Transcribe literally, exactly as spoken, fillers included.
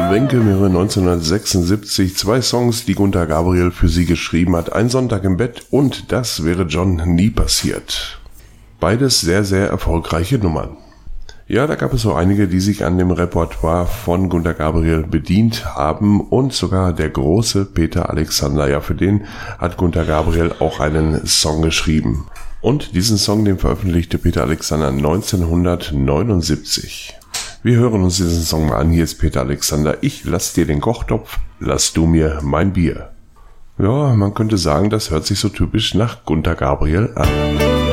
Wenke im Jahre neunzehnhundertsechsundsiebzig zwei Songs, die Gunter Gabriel für sie geschrieben hat. Ein Sonntag im Bett und Das wäre John nie passiert. Beides sehr, sehr erfolgreiche Nummern. Ja, da gab es so einige, die sich an dem Repertoire von Gunter Gabriel bedient haben und sogar der große Peter Alexander. Ja, für den hat Gunter Gabriel auch einen Song geschrieben. Und diesen Song, den veröffentlichte Peter Alexander neunzehnhundertneunundsiebzig. Wir hören uns diesen Song mal an. Hier ist Peter Alexander. Ich lass dir den Kochtopf, lass du mir mein Bier. Ja, man könnte sagen, das hört sich so typisch nach Gunter Gabriel an.